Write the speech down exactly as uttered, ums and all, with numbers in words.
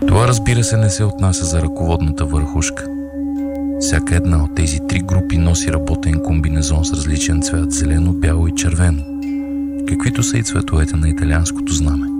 Това, разбира се, не се отнася за ръководната върхушка. Всяка една от тези три групи носи работен комбинезон с различен цвят – зелено, бяло и червено, каквито са и цветовете на италианското знаме.